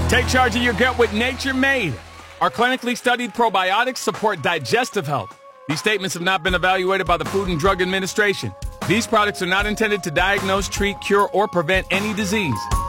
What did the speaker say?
Take charge of your gut with Nature Made. Our clinically studied probiotics support digestive health. These statements have not been evaluated by the Food and Drug Administration. These products are not intended to diagnose, treat, cure, or prevent any disease.